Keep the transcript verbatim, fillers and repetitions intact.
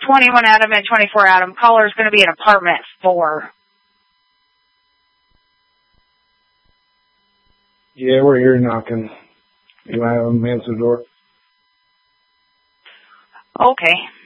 twenty-one Adam and twenty-four Adam. Caller is going to be in apartment four. Yeah, we're here knocking. You want to have them answer the door? Okay.